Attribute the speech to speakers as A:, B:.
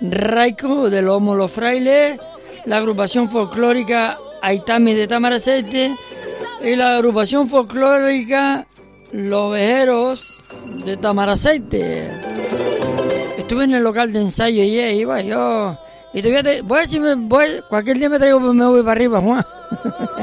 A: Raico de Lomo Los Frailes, la agrupación folclórica Aitami de Tamaracete y la agrupación folclórica Los Vejeros de Tamaracete. Estuve en el local de ensayo y iba yo. Y todavía voy a decirme, cualquier día me voy para arriba, Juan.